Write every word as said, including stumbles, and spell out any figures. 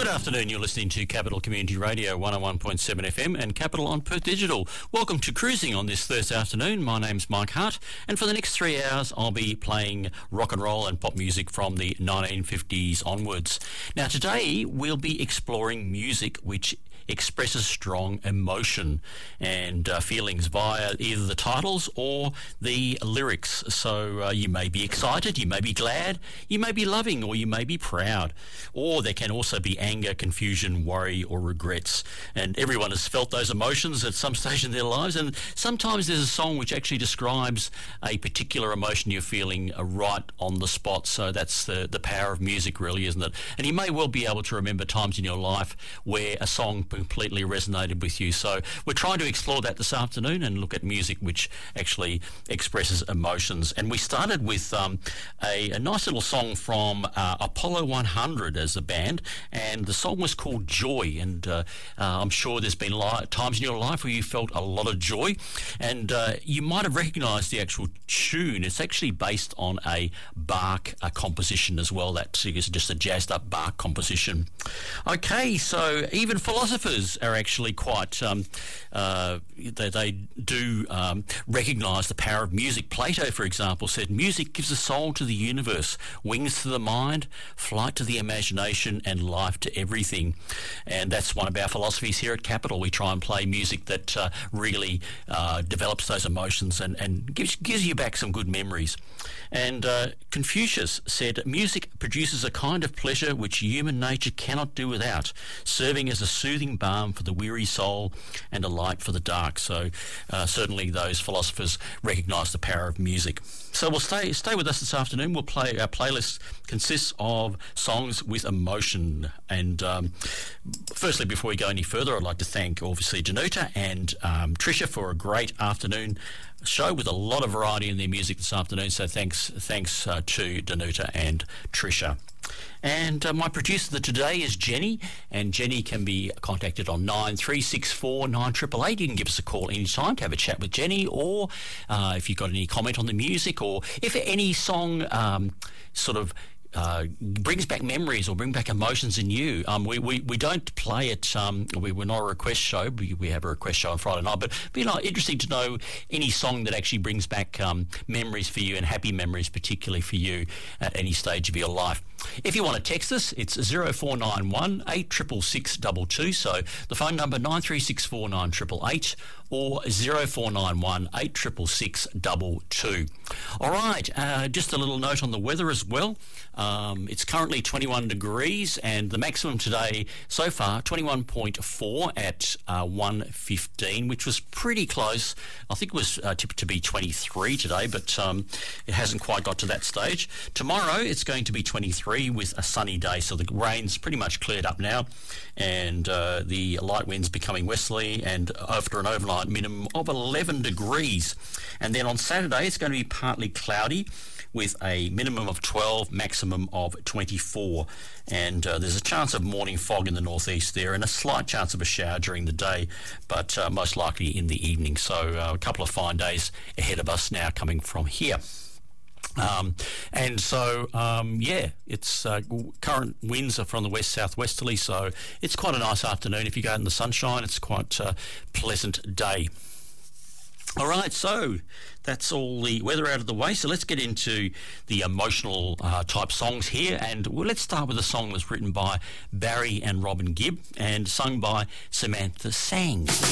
Good afternoon, you're listening to Capital Community Radio one oh one point seven F M and Capital on Perth Digital. Welcome to Cruising on this Thursday afternoon. My name's Mike Hart, and for the next three hours I'll be playing rock and roll and pop music from the nineteen fifties onwards. Now today we'll be exploring music which expresses strong emotion and uh, feelings via either the titles or the lyrics. So uh, you may be excited, you may be glad, you may be loving, or you may be proud. Or there can also be anger, confusion, worry, or regrets. And everyone has felt those emotions at some stage in their lives. And sometimes there's a song which actually describes a particular emotion you're feeling uh, right on the spot. So that's the, the power of music, really, isn't it? And you may well be able to remember times in your life where a song completely resonated with you. So we're trying to explore that this afternoon and look at music which actually expresses emotions. And we started with um, a, a nice little song from uh, Apollo one hundred as a band, and the song was called Joy. And uh, uh, I'm sure there's been li- times in your life where you felt a lot of joy, and uh, you might have recognised the actual tune. It's actually based on a Bach uh, composition as well. That is just a jazzed up Bach composition. Okay, so even philosophers are actually quite, um, uh, they, they do um, recognise the power of music. Plato, for example, said, "Music gives a soul to the universe, wings to the mind, flight to the imagination, and life to everything." And that's one of our philosophies here at Capital. We try and play music that uh, really uh, develops those emotions and, and gives, gives you back some good memories. And uh, Confucius said, "Music produces a kind of pleasure which human nature cannot do without, serving as a soothing balm for the weary soul and a light for the dark." So uh, certainly those philosophers recognise the power of music. So we'll stay stay with us this afternoon. We'll play our playlist consists of songs with emotion. And um, firstly, before we go any further, I'd like to thank obviously Danuta and um, Trisha for a great afternoon show with a lot of variety in their music this afternoon. So thanks thanks uh, to Danuta and Trisha. And uh, my producer for today is Jenny, and Jenny can be contacted on nine three six four nine eight eight eight. You can give us a call anytime to have a chat with Jenny, or uh, if you've got any comment on the music, or if any song um, sort of Uh, brings back memories or bring back emotions in you. Um, we, we, we don't play it, um, we, we're not a request show, we, we have a request show on Friday night, but it'd be like, interesting to know any song that actually brings back um, memories for you, and happy memories particularly for you at any stage of your life. If you want to text us, it's zero four nine one eight six six six two two, so the phone number nine three six four nine eight eight eight or zero four nine one eight six six six two two. All right, uh, just a little note on the weather as well. Um, it's currently twenty-one degrees, and the maximum today so far twenty-one point four at uh, one fifteen, which was pretty close. I think it was uh, tipped to be twenty-three today, but um, it hasn't quite got to that stage. Tomorrow it's going to be twenty-three with a sunny day, so the rain's pretty much cleared up now, and uh, the light winds becoming westerly, and after an overnight minimum of eleven degrees. And then on Saturday it's going to be partly cloudy with a minimum of twelve, maximum of twenty-four. And uh, there's a chance of morning fog in the northeast there, and a slight chance of a shower during the day, but uh, most likely in the evening. So uh, a couple of fine days ahead of us now coming from here. Um, and so, um, yeah, it's uh, current winds are from the west-southwesterly, so it's quite a nice afternoon. If you go out in the sunshine, it's quite a pleasant day. All right, so that's all the weather out of the way. So let's get into the emotional uh, type songs here. And well, let's start with a song that was written by Barry and Robin Gibb and sung by Samantha Sang.